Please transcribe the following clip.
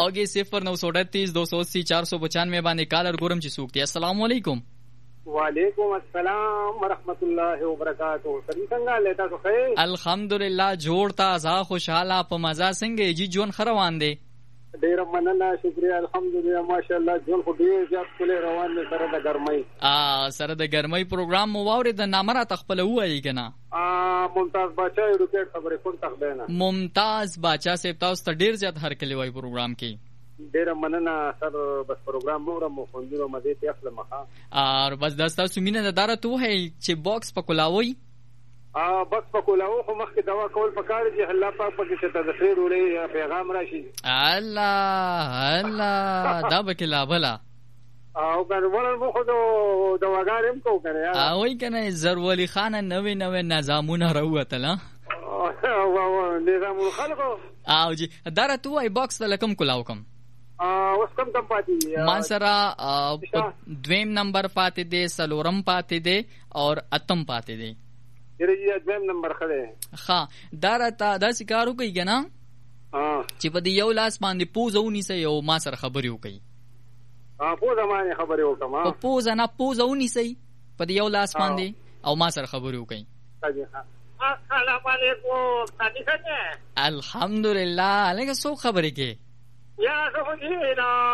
اوګه 0938 280 495 باندې کالر ګورم چې څوک دی. السلام علیکم. وعلیکم السلام ورحمت الله وبرکاتہ. څنګه لیتا تو خیر؟ الحمدلله جوړ تازه خوشاله په مزه څنګه جی جون خروان دی؟ ډیر مننه شکریہ الحمدلله ماشاءالله جون خو ډیر زیات کله روان دي سره د ګرمۍ. سره د ګرمۍ پروګرام مو واوري د نامره تخپل وایي کنه. ممتاز باچا روکټ خبرې کوم تخبینه. ممتاز باچا صاحب تاسو ته ډیر زیات هر کلی وای پروګرام کې. ډیر مننه سر بس پروګرام نور مو خوندو مزه ته خپل مخه اور بس داستا سمینه د دارت تو ہے چې باکس پکولاوي باکس پکولاو خو مخکې دوا کول پکاره چې الله پاک پکې ته د خیر ولې پیغام راشي. الله دا بکلا بلا او ګرول مو خو دواګارم کو کنه وای کنه زرولی خان نوې نظامونه راوتل نظام خلکو او جی دارت وای باکس لکم کلاو کم اوس کم پاتې ما سره دویم نمبر پاتې دی سلورم پاتې دی اور اتم پاتې دی. یره دویم نمبر خله ها دارتا دا سکارو کوي کنه چې په دی یو لاس باندې پوزونی سه یو ما سره خبرې وکي. پوزه باندې خبرې وکم په پوزه نه پوزونی سه په دی یو لاس باندې او ما سره خبرې وکي. السلام علیکم تاسو څنګه؟ الحمدلله لکه سو خبرې کې یا خو دې نه